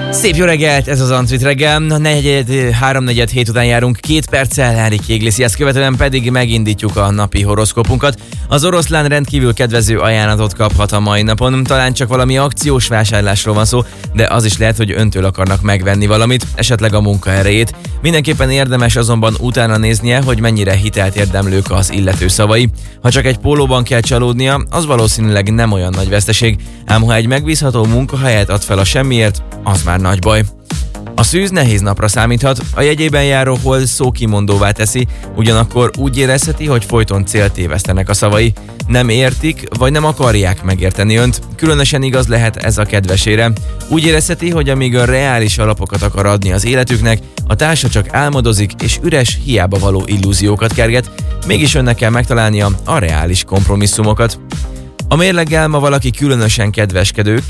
Szép jó reggelt, ez az Antrit reggel. 3-4 után járunk 2 perccel, Enrique Iglesias követően pedig megindítjuk a napi horoszkópunkat. Az oroszlán rendkívül kedvező ajánlatot kaphat a mai napon. Talán csak valami akciós vásárlásról van szó, de az is lehet, hogy öntől akarnak megvenni valamit, esetleg a munkaerejét. Mindenképpen érdemes azonban utána néznie, hogy mennyire hitelt érdemlők az illető szavai. Ha csak egy pólóban kell csalódnia, az valószínűleg nem olyan nagy veszteség, ám ha egy megbízható munkahelyet ad fel a semmiért, az már nagy baj. A szűz nehéz napra számíthat, a jegyében járó hold szókimondóvá teszi, ugyanakkor úgy érezheti, hogy folyton célt tévesztenek a szavai. Nem értik, vagy nem akarják megérteni önt. Különösen igaz lehet ez a kedvesére. Úgy érezheti, hogy amíg a reális alapokat akar adni az életüknek, a társa csak álmodozik és üres, hiába való illúziókat kerget, mégis önnek kell megtalálnia a reális kompromisszumokat. A mérleggel ma valaki különösen kedveskedő,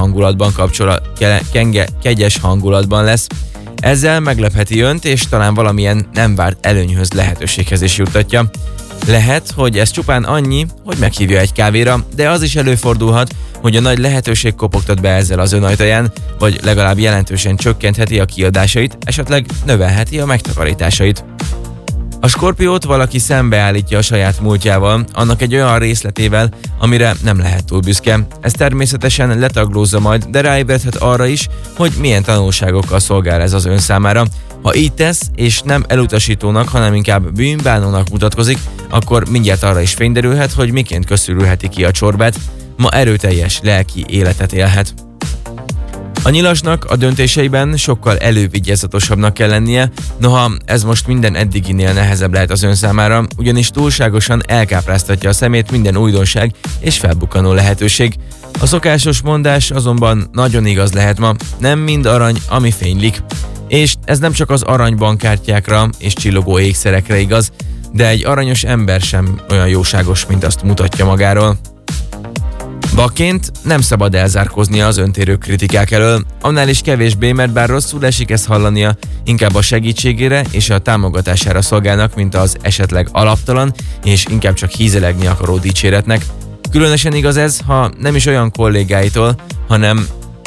kegyes hangulatban lesz. Ezzel meglepheti önt, és talán valamilyen nem várt előnyhöz, lehetőséghez is juttatja. Lehet, hogy ez csupán annyi, hogy meghívja egy kávéra, de az is előfordulhat, hogy a nagy lehetőség kopogtat be ezzel az ön ajtaján, vagy legalább jelentősen csökkentheti a kiadásait, esetleg növelheti a megtakarításait. A Skorpiót valaki szembeállítja a saját múltjával, annak egy olyan részletével, amire nem lehet túl büszke. Ez természetesen letaglózza majd, de ráébredhet arra is, hogy milyen tanulságokkal szolgál ez az ön számára. Ha így tesz, és nem elutasítónak, hanem inkább bűnbánónak mutatkozik, akkor mindjárt arra is fényderülhet, hogy miként köszörülheti ki a csorbát. Ma erőteljes lelki életet élhet. A nyilasnak a döntéseiben sokkal elővigyázatosabbnak kell lennie, noha ez most minden eddiginél nehezebb lehet az ön számára, ugyanis túlságosan elkápráztatja a szemét minden újdonság és felbukkanó lehetőség. A szokásos mondás azonban nagyon igaz lehet ma, nem mind arany, ami fénylik. És ez nem csak az aranybankkártyákra és csillogó ékszerekre igaz, de egy aranyos ember sem olyan jóságos, mint azt mutatja magáról. Vakként nem szabad elzárkóznia az öntérő kritikák elől, annál is kevésbé, mert bár rosszul esik ezt hallania, inkább a segítségére és a támogatására szolgálnak, mint az esetleg alaptalan és inkább csak hízelegni akaró dicséretnek. Különösen igaz ez, ha nem is olyan kollégáitól, hanem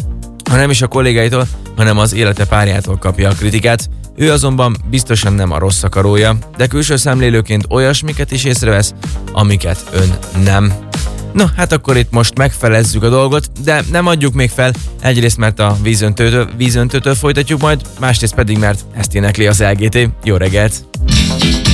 az élete párjától kapja a kritikát. Ő azonban biztosan nem a rossz akarója, de külső szemlélőként olyasmiket is észrevesz, amiket ön nem. No, hát akkor itt most megfelezzük a dolgot, de nem adjuk még fel, egyrészt mert a vízöntőtől folytatjuk majd, másrészt pedig mert ezt énekli az LGT. Jó reggelt!